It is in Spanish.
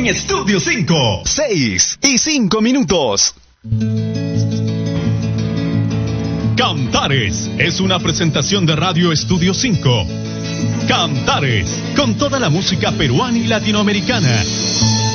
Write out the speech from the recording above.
en Estudio 5. 6:05. Cantares es una presentación de Radio Estudio 5. Cantares, con toda la música peruana y latinoamericana.